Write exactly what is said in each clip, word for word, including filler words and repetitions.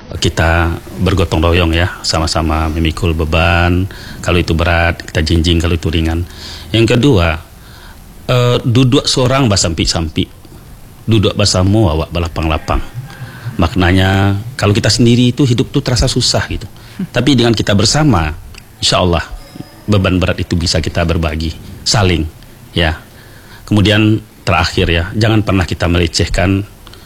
kita bergotong royong ya, sama-sama memikul beban. Kalau itu berat, kita jinjing, kalau itu ringan. Yang kedua, uh, duduk seorang basampi-sampi, duduk basamu awak balapang-lapang. Maknanya kalau kita sendiri itu hidup tuh terasa susah gitu. Tapi dengan kita bersama, insya Allah beban berat itu bisa kita berbagi, saling ya. Kemudian terakhir ya, jangan pernah kita melecehkan,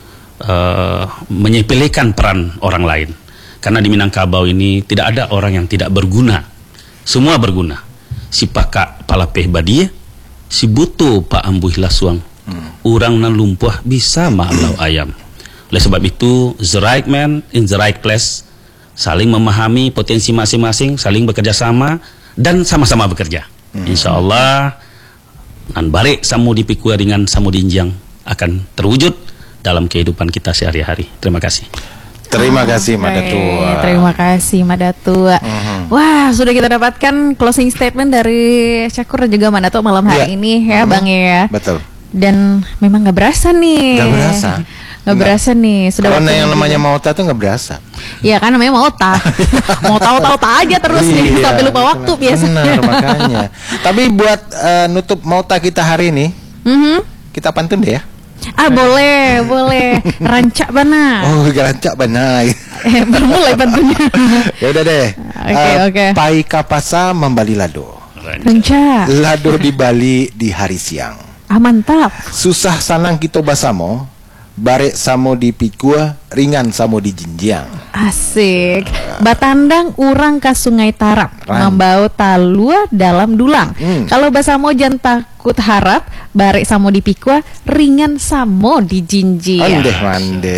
uh, menyepelekan peran orang lain. Karena di Minangkabau ini tidak ada orang yang tidak berguna. Semua berguna. Si pakak palapeh badie, si butuh pak ambuh lasuang. Hmm. Urang nan lumpuh bisa maalau ayam. Oleh sebab itu, the right man in the right place. Saling memahami potensi masing-masing, saling bekerja sama, dan sama-sama bekerja. Hmm. Insya Allah, nan balik samu dipikul ringan samu dinjang akan terwujud dalam kehidupan kita sehari-hari. Terima kasih. Terima kasih Madatua. Terima kasih Madatua. Uh-huh. Wah, sudah kita dapatkan closing statement dari Syakur dan juga Madatua malam hari ya. ini ya, uh-huh. Bang ya. Betul. Dan memang nggak berasa nih. Nggak berasa. Nggak berasa nih. Sudah karena yang namanya Mauta tuh nggak berasa. Iya kan namanya Mauta. Mau tahu-tahu aja terus nih, iya, sampai lupa waktu benar, biasanya. Benar, makanya. Tapi buat uh, nutup Mauta kita hari ini, uh-huh. kita pantun deh ya. Ah boleh, boleh. Rancak bana. Oh, rancak bana. Eh, mulai pantunnya. Ya udah deh. Oke, okay, uh, oke. Okay. Pai kapasa membali lado. Rancak. Lado di Bali di hari siang. Ah mantap. Susah sanang kita basamo, barek samo di pikua, ringan samo di jinjiang. Asik. Batandang urang ka Sungai Tarap, membau talua dalam dulang. Hmm. Kalau basamo jan takut harap, barek samo di pikua, ringan samo di jinjiang. Andeh mande.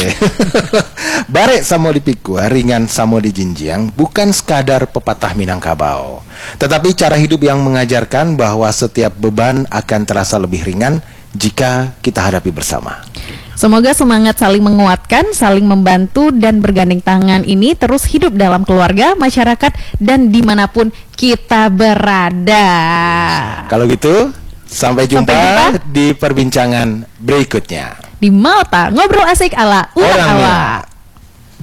Barek samo di pikua, ringan samo di jinjiang bukan sekadar pepatah Minangkabau, tetapi cara hidup yang mengajarkan bahwa setiap beban akan terasa lebih ringan jika kita hadapi bersama. Semoga semangat saling menguatkan, saling membantu, dan bergandeng tangan ini terus hidup dalam keluarga, masyarakat, dan dimanapun kita berada. Kalau gitu, sampai jumpa, sampai jumpa di perbincangan berikutnya. Di Mauta, ngobrol asik ala orang awak.